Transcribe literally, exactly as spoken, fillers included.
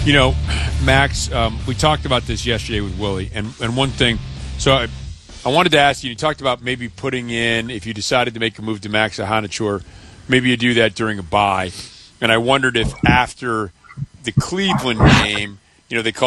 You know, Max, um, we talked about this yesterday with Willie, and, and one thing, so I, I wanted to ask you, you talked about maybe putting in, if you decided to make a move to Max Ahanachour, maybe you do that during a bye. And I wondered if after the Cleveland game, you know, they call